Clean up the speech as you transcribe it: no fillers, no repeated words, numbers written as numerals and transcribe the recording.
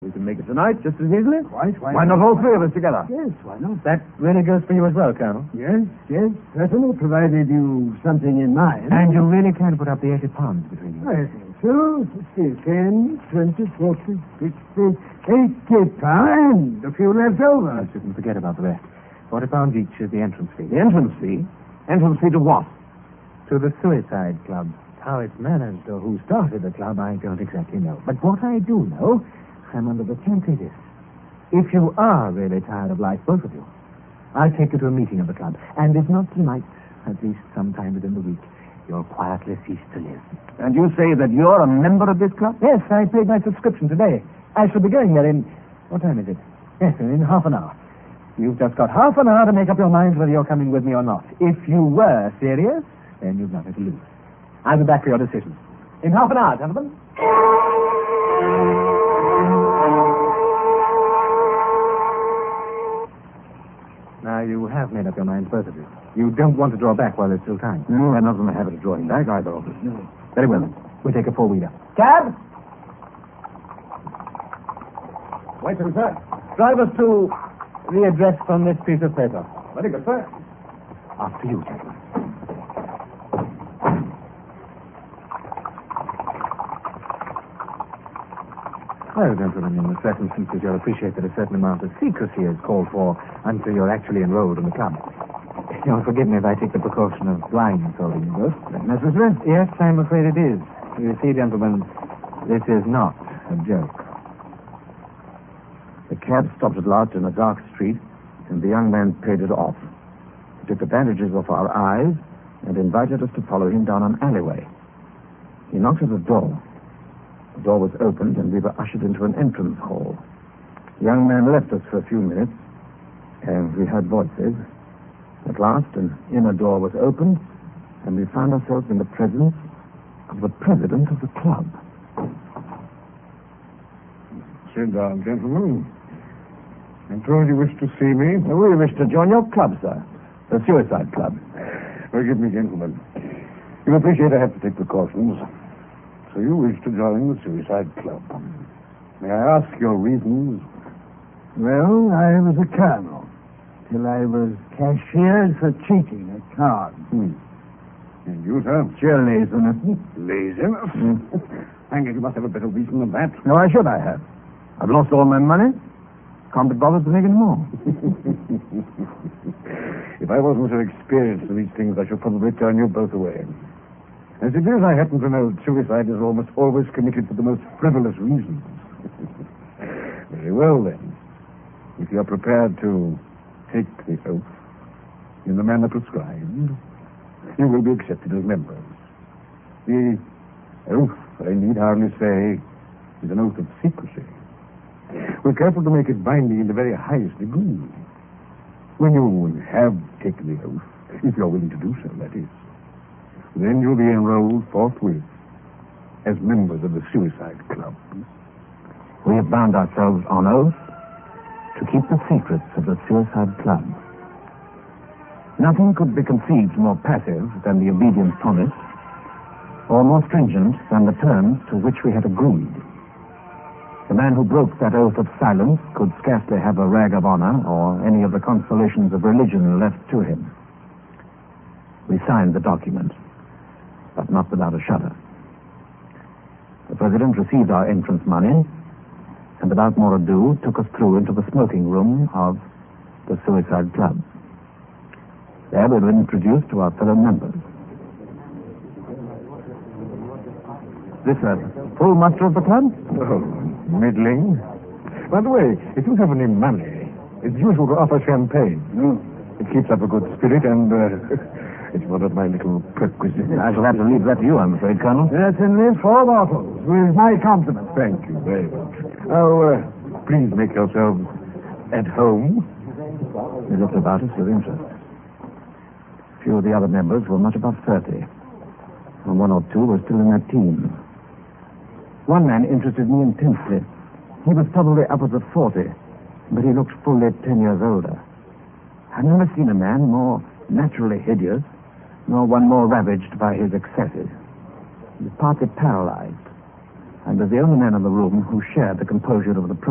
We can make it tonight just as easily. Quite. Why not all three of us together? Yes, why not? That really goes for you as well, Colonel. Yes, certainly, provided you something in mind. And you really can put up the 80 pounds between you. I think so. 10, 20, 40, 60, 80 pounds. A few left over. I shouldn't forget about the rest. 40 pounds each is the entrance fee. The entrance fee? Entrance fee to what? To the Suicide Club. How it's managed or who started the club, I don't exactly know. But what I do know, I'm under the guarantee this. If you are really tired of life, both of you, I'll take you to a meeting of the club. And if not tonight, at least sometime within the week, you'll quietly cease to live. And you say that you're a member of this club? Yes, I paid my subscription today. I shall be going there in... What time is it? Yes, in half an hour. You've just got half an hour to make up your minds whether you're coming with me or not. If you were serious, then you've nothing to lose. I'll be back for your decision. In half an hour, gentlemen. Now, you have made up your minds, both of you. You don't want to draw back while there's still time. No, I'm not going to have it drawing back, either of us. No. Very well, then. We'll take a four-wheeler. Cab! Wait a minute, sir. Drive us to the address on this piece of paper. Very good, sir. After you, gentlemen. Well, gentlemen, in the circumstances, you'll appreciate that a certain amount of secrecy is called for until you're actually enrolled in the club. You'll forgive me if I take the precaution of blindfolding you both. Is that necessary? Yes, I'm afraid it is. You see, gentlemen, this is not a joke. The cab stopped at last in a dark street, and the young man paid it off. He took the bandages off our eyes and invited us to follow him down an alleyway. He knocked at the door. The door was opened, and we were ushered into an entrance hall. The young man left us for a few minutes, and we heard voices. At last, an inner door was opened, and we found ourselves in the presence of the president of the club. Sit down, gentlemen. I'm told you wish to see me. We wish to join your club, sir. The Suicide Club. Forgive me, gentlemen. You appreciate I have to take precautions. So you wish to join the Suicide Club. May I ask your reasons? Well, I was a colonel till I was cashiered for cheating at cards. And you, sir? Sheer laziness. Laziness? Hang it, you must have a better reason than that. No, why should I have? I've lost all my money. Can't be bothered to make any more. If I wasn't so experienced in these things, I should probably turn you both away. As it is, I happen to know that suicide is almost always committed for the most frivolous reasons. Very well, then. If you're prepared to take the oath in the manner prescribed, you will be accepted as members. The oath, I need hardly say, is an oath of secrecy. We're careful to make it binding in the very highest degree. When you have taken the oath, if you're willing to do so, that is, then you'll be enrolled forthwith as members of the Suicide Club. We have bound ourselves on oath to keep the secrets of the Suicide Club. Nothing could be conceived more passive than the obedience promised, or more stringent than the terms to which we had agreed. The man who broke that oath of silence could scarcely have a rag of honor or any of the consolations of religion left to him. We signed the document, but not without a shudder. The president received our entrance money, and without more ado, took us through into the smoking room of the Suicide Club. There we were introduced to our fellow members. This a full muster of the club? Oh, middling. By the way, if you have any money, it's usual to offer champagne. It keeps up a good spirit, and it's one of my little perquisites. I shall have to leave that to you, I'm afraid, Colonel. Certainly, 4 bottles, with my compliments. Thank you very much. Now, please make yourselves at home. We looked about us with interest. Few of the other members were much above 30, and 1 or 2 were still in their teens. One man interested me intensely. He was probably upwards of 40, but he looked fully 10 years older. I've never seen a man more naturally hideous, nor one more ravaged by his excesses. He was partly paralyzed, and was the only man in the room who shared the composure of the